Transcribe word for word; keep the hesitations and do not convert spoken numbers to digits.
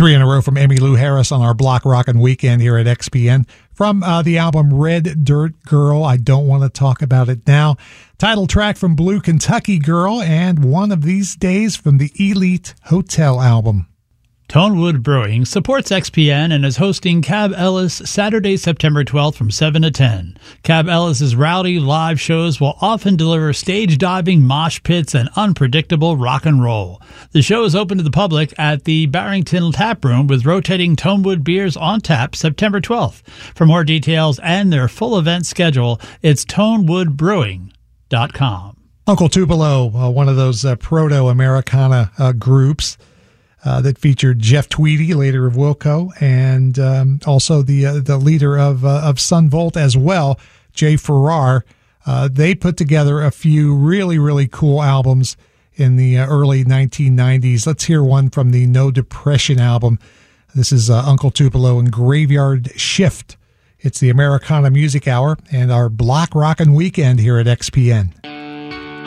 Three in a row from Emmylou Harris on our Block Rockin' Weekend here at X P N. From uh, the album Red Dirt Girl, I Don't Want to Talk About It Now. Title track from Blue Kentucky Girl, and One of These Days from the Elite Hotel album. Tonewood Brewing supports X P N and is hosting Cab Ellis Saturday, September twelfth from seven to ten. Cab Ellis's rowdy live shows will often deliver stage diving, mosh pits, and unpredictable rock and roll. The show is open to the public at the Barrington Tap Room with rotating Tonewood beers on tap September twelfth. For more details and their full event schedule, it's tonewood brewing dot com. Uncle Tupelo, uh, one of those uh, proto-Americana uh, groups, Uh, that featured Jeff Tweedy, later of Wilco, and um, also the uh, the leader of uh, of Son Volt as well, Jay Farrar. Uh, they put together a few really, really cool albums in the uh, early nineteen nineties. Let's hear one from the No Depression album. This is uh, Uncle Tupelo and Graveyard Shift. It's the Americana Music Hour and our Block Rockin' Weekend here at X P N.